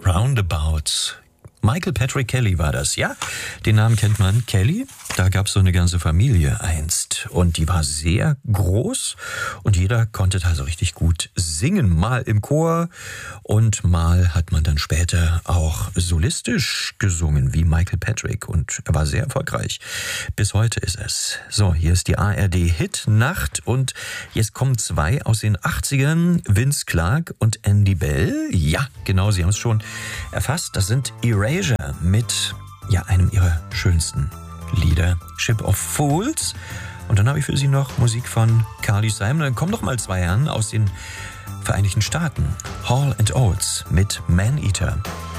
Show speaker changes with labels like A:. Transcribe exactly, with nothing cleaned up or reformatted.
A: Roundabouts. Michael Patrick Kelly war das, ja? Den Namen kennt man. Kelly, da gab es so eine ganze Familie einst. Und die war sehr groß und jeder konnte da so richtig gut singen. Mal im Chor und mal hat man dann später auch solistisch gesungen, wie Michael Patrick. Und er war sehr erfolgreich. Bis heute ist es. So, hier ist die A R D-Hit-Nacht und jetzt kommen zwei aus den achtzigern, Vince Clarke und Andy Bell. Ja, genau, Sie haben es schon erfasst. Das sind Erasure mit ja, einem ihrer schönsten Lieder, Ship of Fools. Und dann habe ich für Sie noch Musik von Carly Simon. Dann kommen noch mal zwei an aus den Vereinigten Staaten. Hall and Oates mit Man Eater.